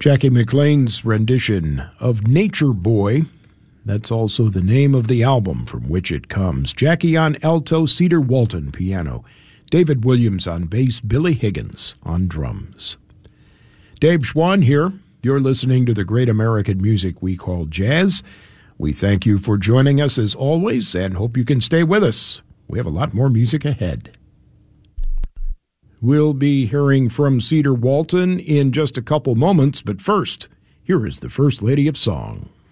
Jackie McLean's rendition of Nature Boy. That's also the name of the album from which it comes. Jackie on alto, Cedar Walton piano, David Williams on bass, Billy Higgins on drums. Dave Schwann here. You're listening to the great American music we call jazz. We thank you for joining us as always and hope you can stay with us. We have a lot more music ahead. We'll be hearing from Cedar Walton in just a couple moments, but first, here is the First Lady of Song.